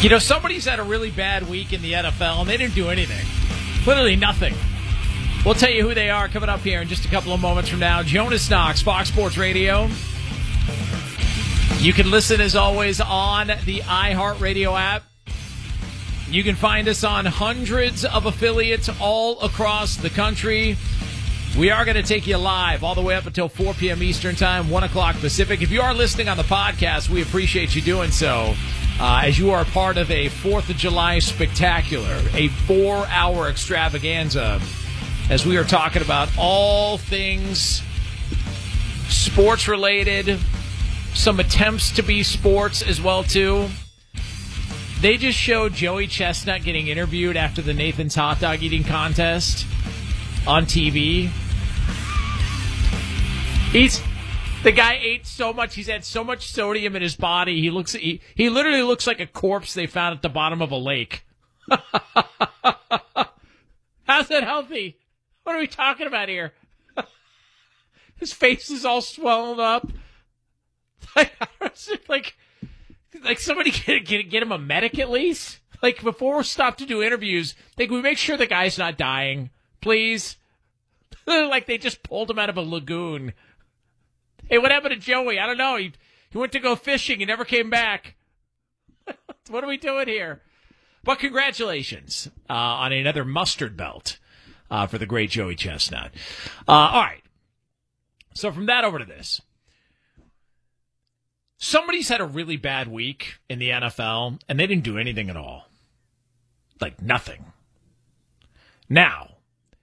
You know, somebody's had a really bad week in the NFL, and they didn't do anything. Literally nothing. We'll tell you who they are coming up here in just a couple of moments from now. Jonas Knox, Fox Sports Radio. You can listen, as always, on the iHeartRadio app. You can find us on hundreds of affiliates all across the country. We are going to take you live all the way up until 4 p.m. Eastern Time, 1 o'clock Pacific. If you are listening on the podcast, we appreciate you doing so, as you are part of a 4th of July spectacular, a 4-hour extravaganza, as we are talking about all things sports-related, some attempts to be sports as well, too. They just showed Joey Chestnut getting interviewed after the Nathan's hot dog eating contest on TV. The guy ate so much. He's had so much sodium in his body. He literally looks like a corpse they found at the bottom of a lake. How's that healthy? What are we talking about here? His face is all swollen up. Like somebody get him a medic at least. Like, before we stop to do interviews, can we make sure the guy's not dying, please? Like they just pulled him out of a lagoon. Hey, what happened to Joey? I don't know. He went to go fishing. He never came back. What are we doing here? But congratulations on another mustard belt for the great Joey Chestnut. All right. So from that over to this. Somebody's had a really bad week in the NFL, and they didn't do anything at all. Like, nothing. Now,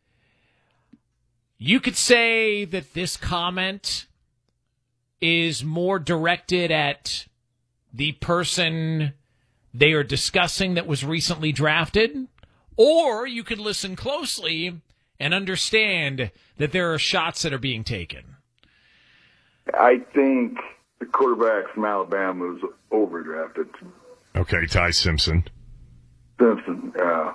you could say that this comment is more directed at the person they are discussing that was recently drafted, or you could listen closely and understand that there are shots that are being taken. I think the quarterback from Alabama was overdrafted. Okay, Ty Simpson. Yeah.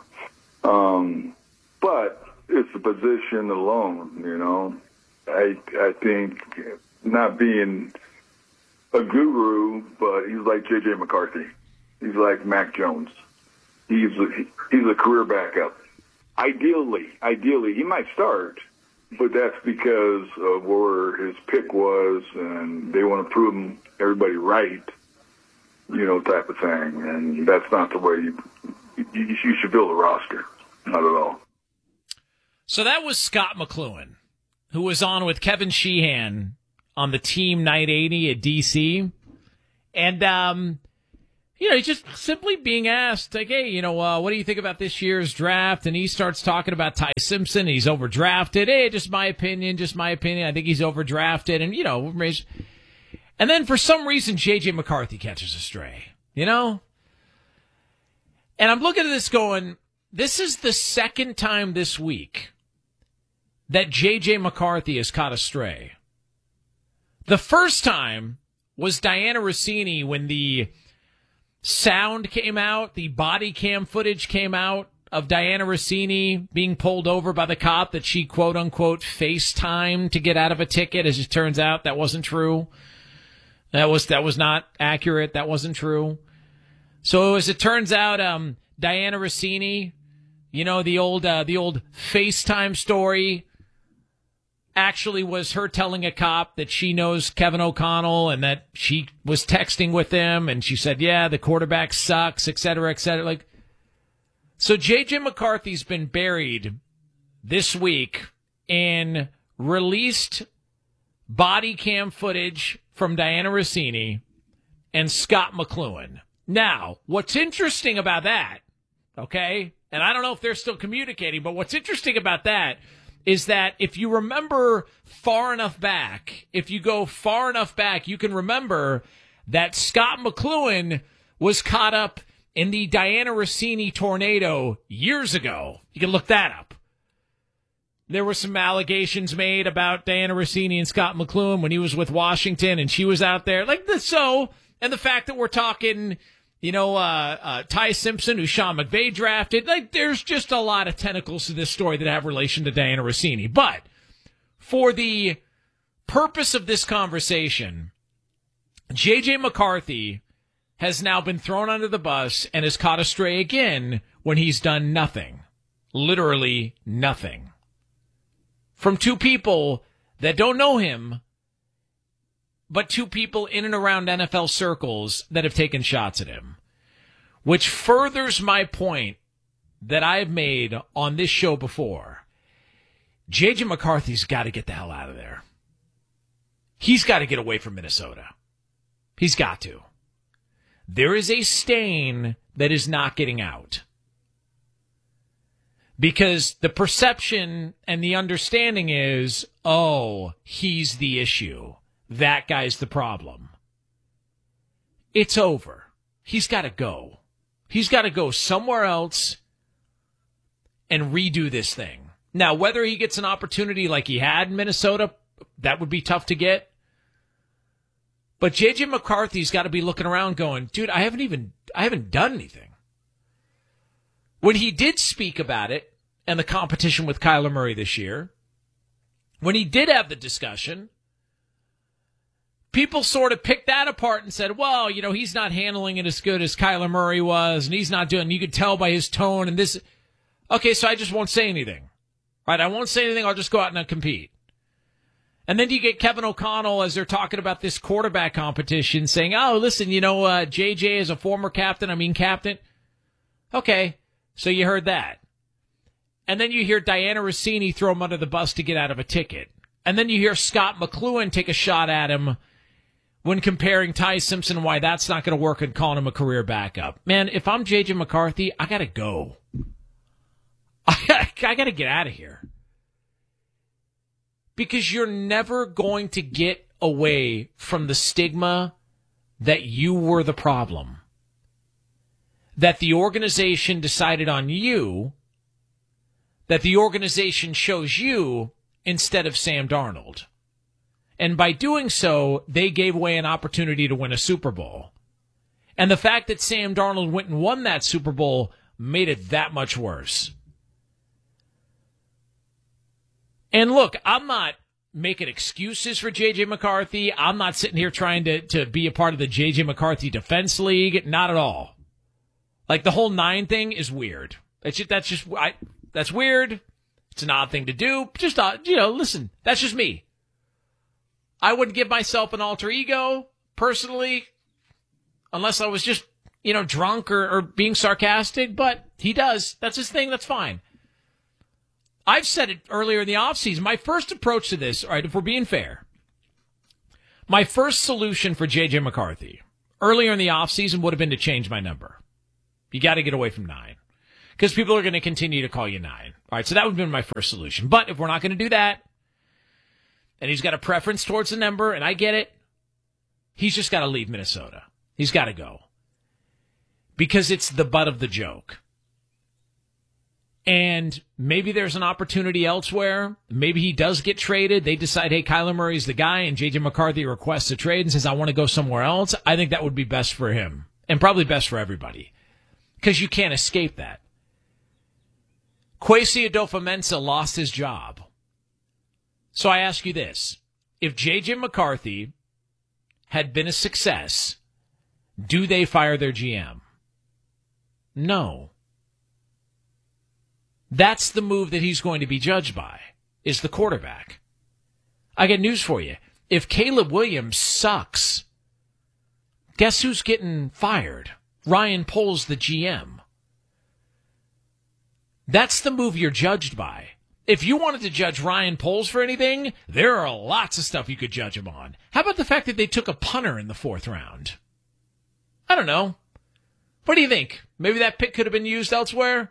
But it's the position alone, you know. I think, not being a guru, but he's like J.J. McCarthy. He's like Mac Jones. He's a career backup. Ideally, he might start, but that's because of where his pick was, and they want to prove everybody right, you know, type of thing. And that's not the way you should build a roster. Not at all. So that was Scott McCloughan, who was on with Kevin Sheehan on the Team 980 at D.C. And, he's just simply being asked, like, hey, what do you think about this year's draft? And he starts talking about Ty Simpson. He's overdrafted. Hey, just my opinion. I think he's overdrafted. And, and then for some reason, J.J. McCarthy catches a stray, And I'm looking at this going, this is the second time this week that J.J. McCarthy has caught a stray. The first time was Diana Rossini when the sound came out, the body cam footage came out of Diana Rossini being pulled over by the cop that she, quote-unquote, FaceTimed to get out of a ticket. As it turns out, that wasn't true. That was not accurate. That wasn't true. So as it turns out, Diana Rossini, the old FaceTime story, actually was her telling a cop that she knows Kevin O'Connell and that she was texting with him, and she said, yeah, the quarterback sucks, et cetera, et cetera. So J.J. McCarthy's been buried this week in released body cam footage from Diana Rossini and Scott McCloughan. Now, what's interesting about that, okay, and I don't know if they're still communicating, but what's interesting about that is that if you remember far enough back, you can remember that Scott McCloughan was caught up in the Diana Rossini tornado years ago. You can look that up. There were some allegations made about Diana Rossini and Scott McCloughan when he was with Washington and she was out there. And the fact that we're talking, Ty Simpson, who Sean McVay drafted, there's just a lot of tentacles to this story that have relation to Diana Rossini. But for the purpose of this conversation, J.J. McCarthy has now been thrown under the bus and is caught astray again when he's done nothing. Literally nothing. From two people that don't know him, but two people in and around NFL circles that have taken shots at him. Which furthers my point that I've made on this show before. J.J. McCarthy's got to get the hell out of there. He's got to get away from Minnesota. He's got to. There is a stain that is not getting out. Because the perception and the understanding is, oh, he's the issue. That guy's the problem. It's over. He's got to go. He's got to go somewhere else and redo this thing. Now, whether he gets an opportunity like he had in Minnesota, that would be tough to get. But J.J. McCarthy's got to be looking around going, dude, I haven't done anything. When he did speak about it and the competition with Kyler Murray this year, when he did have the discussion, people sort of picked that apart and said, well, you know, he's not handling it as good as Kyler Murray was, and he's not doing, you could tell by his tone and this. Okay, so I just won't say anything. Right? I won't say anything. I'll just go out and compete. And then you get Kevin O'Connell as they're talking about this quarterback competition saying, oh, listen, you know, JJ is a former captain. Okay, so you heard that. And then you hear Diana Rossini throw him under the bus to get out of a ticket. And then you hear Scott McCloughan take a shot at him when comparing Ty Simpson and why that's not going to work and calling him a career backup. Man, if I'm J.J. McCarthy, I got to go. I got to get out of here. Because you're never going to get away from the stigma that you were the problem. That the organization decided on you. That the organization chose you instead of Sam Darnold. And by doing so, they gave away an opportunity to win a Super Bowl. And the fact that Sam Darnold went and won that Super Bowl made it that much worse. And look, I'm not making excuses for J.J. McCarthy. I'm not sitting here trying to be a part of the J.J. McCarthy Defense League. Not at all. Like, the whole 9 thing is weird. That's weird. It's an odd thing to do. Just, listen, that's just me. I wouldn't give myself an alter ego, personally, unless I was just, drunk or being sarcastic, but he does. That's his thing. That's fine. I've said it earlier in the offseason. My first approach to this, all right, if we're being fair, my first solution for J.J. McCarthy earlier in the offseason would have been to change my number. You got to get away from 9 because people are going to continue to call you 9. All right, so that would have been my first solution. But if we're not going to do that, and he's got a preference towards the number, and I get it, he's just got to leave Minnesota. He's got to go because it's the butt of the joke. And maybe there's an opportunity elsewhere. Maybe he does get traded. They decide, hey, Kyler Murray's the guy, and J.J. McCarthy requests a trade and says, I want to go somewhere else. I think that would be best for him and probably best for everybody because you can't escape that. Kwesi Adofo-Mensah lost his job. So I ask you this. If J.J. McCarthy had been a success, do they fire their GM? No. That's the move that he's going to be judged by, is the quarterback. I got news for you. If Caleb Williams sucks, guess who's getting fired? Ryan Poles, the GM. That's the move you're judged by. If you wanted to judge Ryan Poles for anything, there are lots of stuff you could judge him on. How about the fact that they took a punter in the 4th round? I don't know. What do you think? Maybe that pick could have been used elsewhere?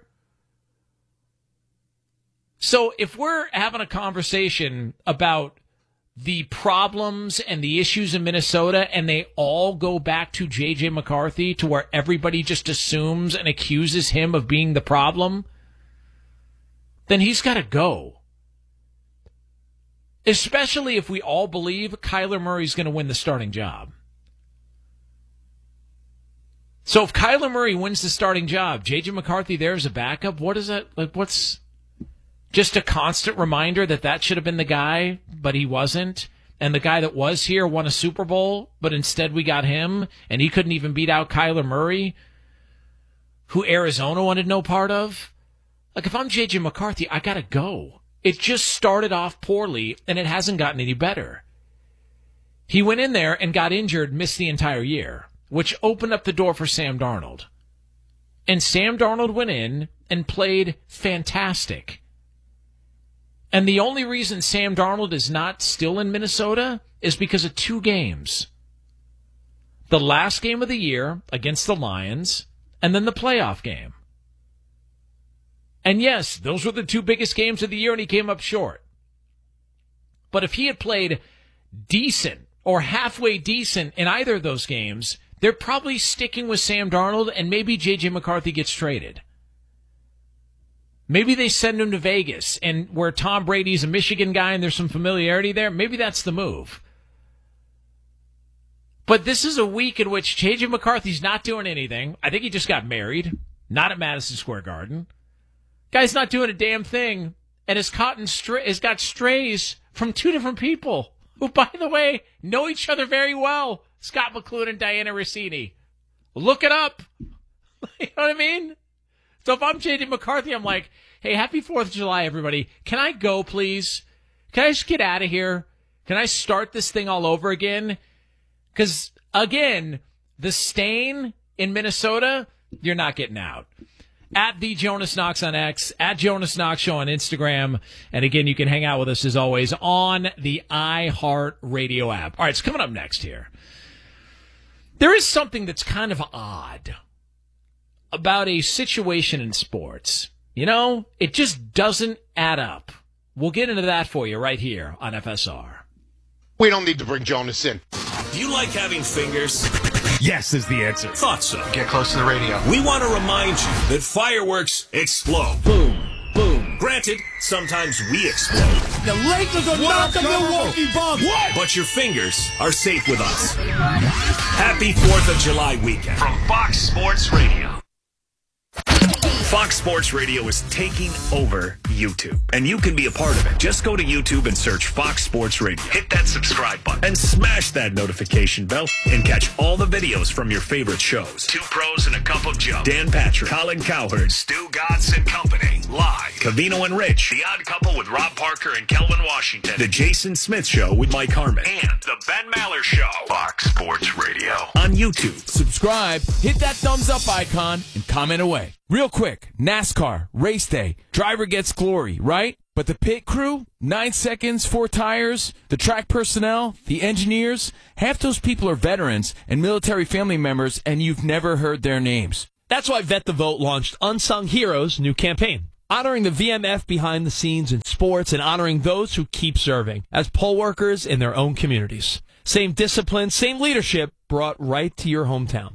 So if we're having a conversation about the problems and the issues in Minnesota and they all go back to J.J. McCarthy to where everybody just assumes and accuses him of being the problem, then he's got to go. Especially if we all believe Kyler Murray's going to win the starting job. So if Kyler Murray wins the starting job, J.J. McCarthy there as a backup, what is that? Like, what's just a constant reminder that should have been the guy, but he wasn't? and the guy that was here won a Super Bowl, but instead we got him, and he couldn't even beat out Kyler Murray, who Arizona wanted no part of. Like, if I'm J.J. McCarthy, I got to go. It just started off poorly, and it hasn't gotten any better. He went in there and got injured, missed the entire year, which opened up the door for Sam Darnold. And Sam Darnold went in and played fantastic. And the only reason Sam Darnold is not still in Minnesota is because of 2 games. The last game of the year against the Lions, and then the playoff game. And yes, those were the 2 biggest games of the year, and he came up short. But if he had played decent or halfway decent in either of those games, they're probably sticking with Sam Darnold, and maybe J.J. McCarthy gets traded. Maybe they send him to Vegas, and where Tom Brady's a Michigan guy and there's some familiarity there, maybe that's the move. But this is a week in which J.J. McCarthy's not doing anything. I think he just got married, not at Madison Square Garden. Guy's not doing a damn thing, and has got strays from 2 different people who, by the way, know each other very well. Scott McCloughan and Diana Rossini. Look it up. You know what I mean? So if I'm J.J. McCarthy, I'm like, hey, happy 4th of July, everybody. Can I go, please? Can I just get out of here? Can I start this thing all over again? Because, again, the stain in Minnesota, you're not getting out. At the Jonas Knox on X, at Jonas Knox Show on Instagram. And again, you can hang out with us as always on the iHeartRadio app. All right, it's coming up next here. There is something that's kind of odd about a situation in sports. You know, it just doesn't add up. We'll get into that for you right here on FSR. We don't need to bring Jonas in. You like having fingers? Yes is the answer. Thought so. Get close to the radio. We want to remind you that fireworks explode. Boom, boom. Granted, sometimes we explode. The Lakers are not the Milwaukee Bucks. What? But your fingers are safe with us. Happy 4th of July weekend. From Fox Sports Radio. Fox Sports Radio is taking over YouTube, and you can be a part of it. Just go to YouTube and search Fox Sports Radio. Hit that subscribe button and smash that notification bell and catch all the videos from your favorite shows. 2 Pros and a Cup of Joe. Dan Patrick, Colin Cowherd, Stu Godson and Company. Live. Covino and Rich. The Odd Couple with Rob Parker and Kelvin Washington. The Jason Smith Show with Mike Harmon. And the Ben Maller Show. Fox Sports Radio. On YouTube. Subscribe, hit that thumbs up icon, and comment away. Real quick, NASCAR, race day, driver gets glory, right? But the pit crew, 9 seconds, 4 tires, the track personnel, the engineers, half those people are veterans and military family members, and you've never heard their names. That's why Vet the Vote launched Unsung Heroes' new campaign, honoring the VMF behind the scenes in sports and honoring those who keep serving as poll workers in their own communities. Same discipline, same leadership brought right to your hometown.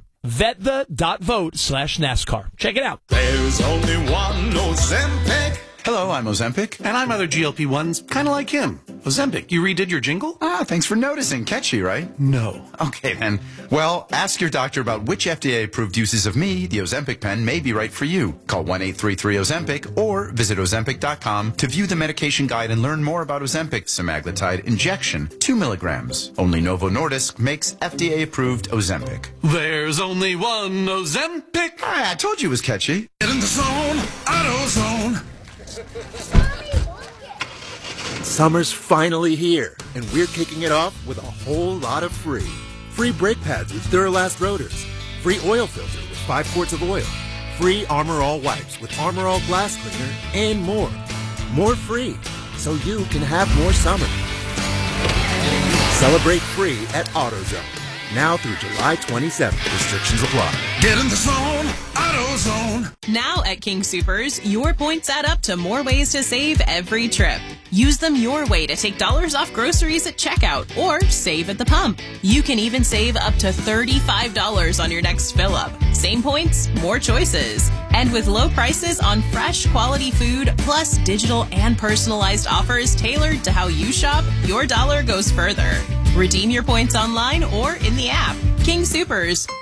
VetThe.vote/NASCAR. Check it out. There's only one Ozempic. Hello, I'm Ozempic, and I'm other GLP-1s, kind of like him. Ozempic, you redid your jingle? Ah, thanks for noticing. Catchy, right? No. Okay, then. Well, ask your doctor about which FDA-approved uses of me, the Ozempic pen, may be right for you. Call 1-833-OZEMPIC or visit Ozempic.com to view the medication guide and learn more about Ozempic semaglutide injection, 2 milligrams. Only Novo Nordisk makes FDA-approved Ozempic. There's only one Ozempic. I told you it was catchy. Get in the zone, AutoZone. Summer's finally here, and we're kicking it off with a whole lot of free. Free brake pads with Duralast rotors. Free oil filter with 5 quarts of oil. Free Armor All wipes with Armor All glass cleaner, and more. More free, so you can have more summer. Celebrate free at AutoZone. Now through July 27th. Restrictions apply. Get in the zone, AutoZone. Now at King Soopers, your points add up to more ways to save every trip. Use them your way to take dollars off groceries at checkout or save at the pump. You can even save up to $35 on your next fill-up. Same points, more choices. And with low prices on fresh, quality food, plus digital and personalized offers tailored to how you shop, your dollar goes further. Redeem your points online or in the app. King Soopers,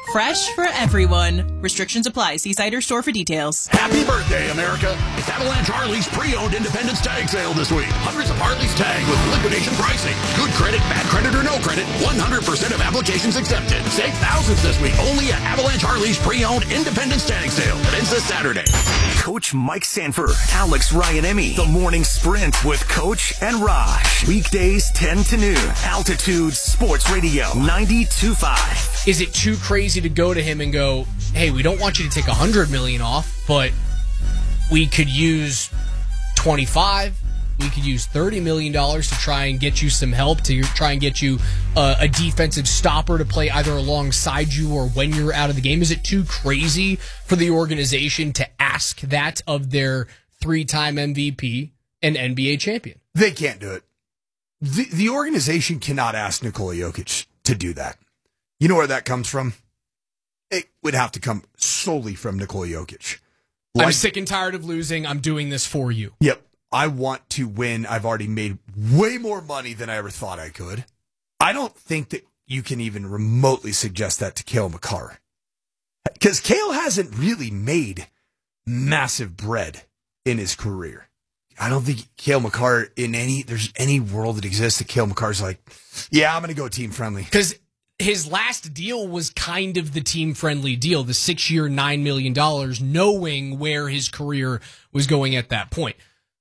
Fresh for everyone. Restrictions apply. See site or store for details. Happy birthday, America. It's Avalanche Harley's pre-owned Independence Tag Sale this week. Hundreds of Harleys tagged with liquidation pricing. Good credit, bad credit, or no credit. 100% of applications accepted. Save thousands this week only at Avalanche Harley's pre-owned Independence Tag Sale. Ends this Saturday. Coach Mike Sanford, Alex Ryan-Emmy, The Morning Sprint with Coach and Raj. Weekdays 10 to noon. Altitude Sports Radio 92.5. Is it too crazy to go to him and go, hey, we don't want you to take $100 million off, but we could use 25, we could use $30 million to try and get you some help, to try and get you a defensive stopper to play either alongside you or when you're out of the game? Is it too crazy for the organization to ask that of their 3-time MVP and NBA champion? They can't do it. The organization cannot ask Nikola Jokic to do that. You know where that comes from? It would have to come solely from Nikola Jokic. I'm sick and tired of losing. I'm doing this for you. Yep. I want to win. I've already made way more money than I ever thought I could. I don't think that you can even remotely suggest that to Cale Makar. Because Cale hasn't really made massive bread in his career. I don't think Cale Makar there's any world that exists that Cale Makar's like, yeah, I'm going to go team friendly. Because his last deal was kind of the team-friendly deal, the 6-year, $9 million, knowing where his career was going at that point.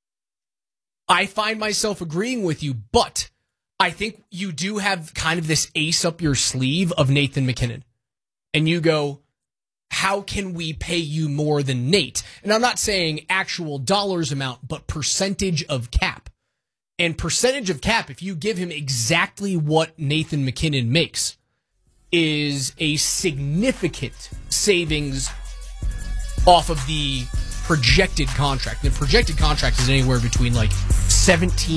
I find myself agreeing with you, but I think you do have kind of this ace up your sleeve of Nathan McKinnon. And you go, how can we pay you more than Nate? And I'm not saying actual dollars amount, but percentage of cap. And percentage of cap, if you give him exactly what Nathan McKinnon makes, is a significant savings off of the projected contract. The projected contract is anywhere between like 17